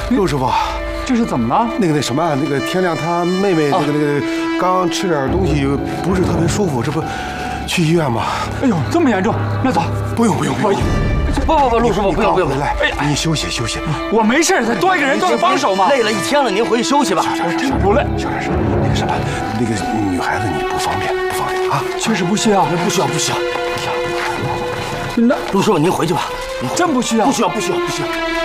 陆师傅， 这是怎么了？ 那什么，那个天亮他妹妹那个刚吃点东西，不是特别舒服，这不去医院吗？ 哎呦，这么严重？那走。 不用， 不，陆师傅，不用。 来，你休息。 我没事，再多一个人都是帮手嘛。 累了一天了，您回去休息吧。 我真不累。 小点声，那个什么，那个女孩子你不方便啊？ 确实不需要， 不需要。 那陆师傅，您回去吧。 真不需要。 不需要。